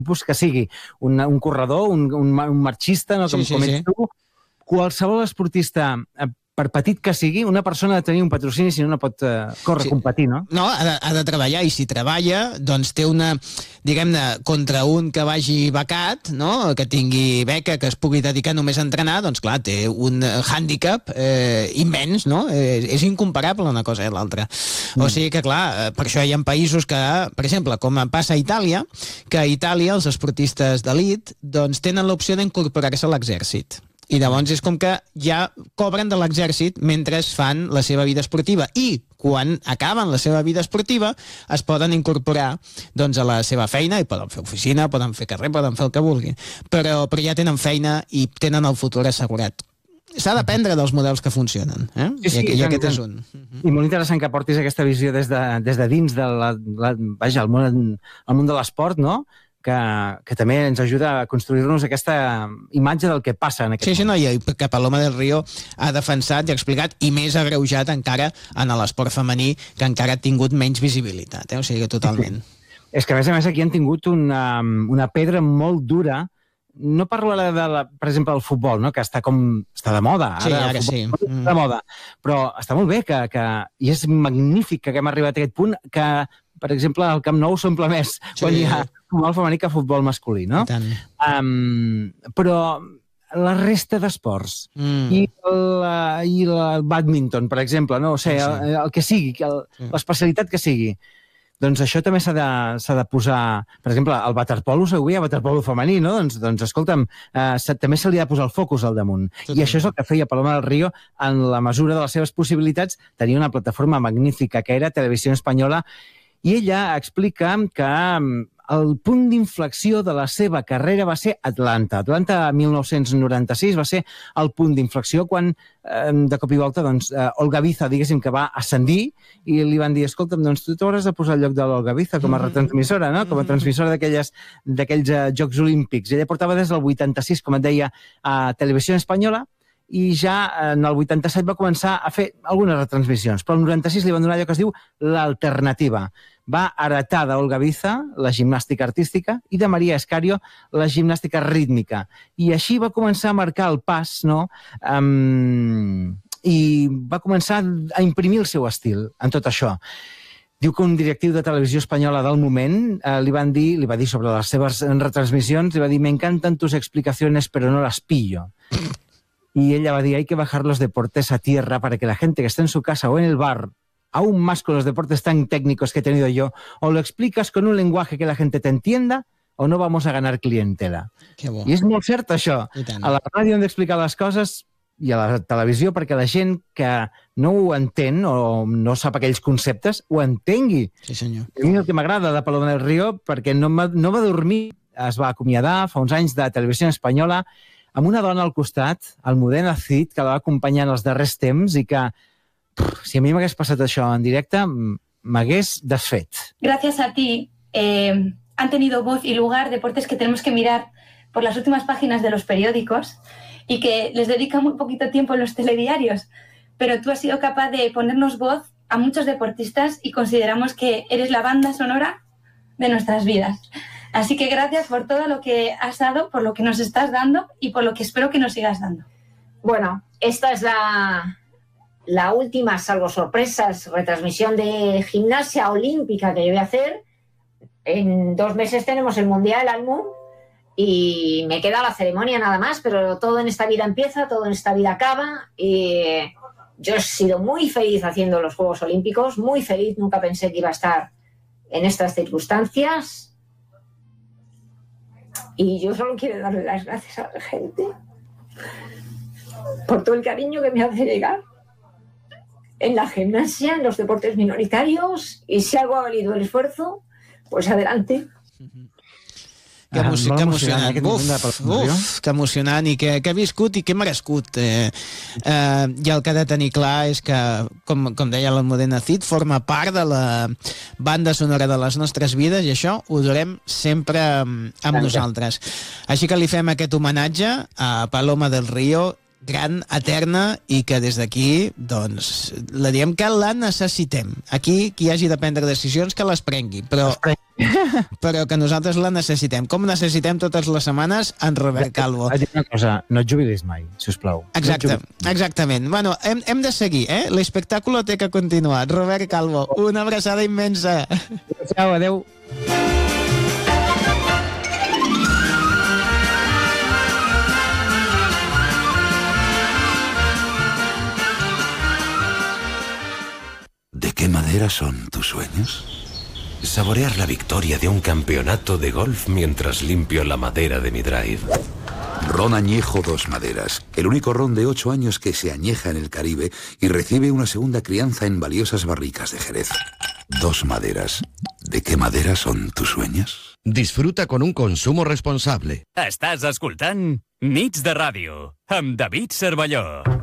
tipus que sigui un corredor, un marxista, no? Com ets tu, qualsevol esportista, per petit que sigui, una persona ha de tenir un patrocini, si no, no pot córrer, competir, no? No, ha de treballar, i si treballa, doncs té una, diguem-ne, contra un que vagi becat, no?, que tingui beca, que es pugui dedicar només a entrenar, doncs clar, té un hàndicap immens, no? És incomparable una cosa i l'altra. O sigui que, clar, per això hi ha països que, per exemple, com passa a Itàlia, que a Itàlia els esportistes d'elit doncs tenen l'opció d'incorporar-se a l'exèrcit. I llavors és com que ja cobren de l'exèrcit mentre fan la seva vida esportiva, i quan acaben la seva vida esportiva es poden incorporar doncs, a la seva feina, i poden fer oficina, poden fer carrer, poden fer el que vulguin, però ja tenen feina i tenen el futur assegurat. S'ha d'aprendre dels models que funcionen, Sí, i aquest és un. I molt interessant que portis aquesta visió des de dins el món de l'esport, no?, que també ens ajuda a construir-nos aquesta imatge del que passa en aquest món. I que Paloma del Río ha defensat i ha explicat, i més agreujat encara en l'esport femení, que encara ha tingut menys visibilitat, o sigui que totalment. És que a més aquí han tingut una pedra molt dura. No parlo per exemple, del futbol, no?, que està de moda. Ara sí. De moda. Però està molt bé, i és magnífic que haguem arribat a aquest punt, que, per exemple, al Camp Nou s'omple més quan hi ha futbol femení que futbol masculí, no? Però la resta d'esports i el badminton, per exemple, no? O sigui, el que sigui, l'especialitat que sigui, doncs això també s'ha de posar... Per exemple, el waterpolo, segur, hi ha waterpolo femení, no? Doncs escolta'm, també se li ha de posar el focus al damunt. I això és el que feia Paloma del Río en la mesura de les seves possibilitats. Tenia una plataforma magnífica que era Televisió Espanyola, i ella explica que el punt d'inflexió de la seva carrera va ser Atlanta. Atlanta, 1996, va ser el punt d'inflexió quan, de cop i volta, Olga Biza, diguéssim, que va ascendir, i li van dir, escolta'm, doncs tu t'hauràs de posar al lloc de l'Olga Biza com a retransmissora, no?, com a transmissora d'aquells Jocs Olímpics. Ella portava des del 86, com et deia, a Televisió Espanyola, i ja en el 87 va començar a fer algunes retransmissions, però el 96 li van donar allò que es diu l'alternativa. Va heretar d'Olga Biza la gimnàstica artística i de Maria Escario la gimnàstica rítmica. I així va començar a marcar el pas, no?, i va començar a imprimir el seu estil en tot això. Diu que un directiu de Televisió Espanyola del moment li va dir sobre les seves retransmissions, li va dir, me encantan tus explicaciones, pero no las pillo. Y ella va a decir, hay que bajar los deportes a tierra para que la gente que está en su casa o en el bar, aún más con los deportes tan técnicos que he tenido yo, o lo explicas con un lenguaje que la gente te entienda, o no vamos a ganar clientela. I és molt cert, això. A la ràdio hem d'explicar les coses i a la televisió perquè la gent que no ho entén o no sap aquells conceptes ho entengui. Sí, senyor. A mi el que m'agrada de Paloma del Río, perquè no va dormir, es va acomiadar fa uns anys de Televisió Espanyola, amb una dona al costat, Almudena Cid, que la va acompanyar en els darrers temps i que, si a mi m'hagués passat això en directe, m'hagués desfet. Gracias a ti han tenido voz y lugar deportes que tenemos que mirar por las últimas páginas de los periódicos y que les dedica muy poquito tiempo en los telediarios, pero tú has sido capaz de ponernos voz a muchos deportistas y consideramos que eres la banda sonora de nuestras vidas. Así que gracias por todo lo que has dado, por lo que nos estás dando y por lo que espero que nos sigas dando. Bueno, esta es la última, salvo sorpresas, retransmisión de gimnasia olímpica que yo voy a hacer. En 2 meses tenemos el Mundial, Almu, y me queda la ceremonia nada más, pero todo en esta vida empieza, todo en esta vida acaba. Y yo he sido muy feliz haciendo los Juegos Olímpicos, muy feliz, nunca pensé que iba a estar en estas circunstancias. Y yo solo quiero darle las gracias a la gente por todo el cariño que me hace llegar en la gimnasia, en los deportes minoritarios, y si algo ha valido el esfuerzo, pues adelante. Que emocionant, que emocionant i que ha viscut i que ha merescut. I el que ha de tenir clar és que, com deia l'Almudena Cid, forma part de la banda sonora de les nostres vides i això ho durem sempre amb nosaltres. Així que li fem aquest homenatge a Paloma del Río, gran, eterna, i que des d'aquí doncs la diem que la necessitem. Aquí qui hagi de prendre decisions que les prengui, però però que nosaltres la necessitem. Com necessitem totes les setmanes en Robert Calvo. Vaig dir una cosa, no et jubilis mai, sisplau. Exactament. Bueno, hem de seguir, l'espectacle té que continuar. Robert Calvo, una abraçada immensa. Ciao, adeu. ¿De qué madera son tus sueños? Saborear la victoria de un campeonato de golf mientras limpio la madera de mi drive. Ron Añejo Dos Maderas, el único ron de 8 años que se añeja en el Caribe y recibe una segunda crianza en valiosas barricas de Jerez. Dos Maderas. ¿De qué madera son tus sueños? Disfruta con un consumo responsable. Estàs escoltant Nits de Ràdio amb David Cervelló.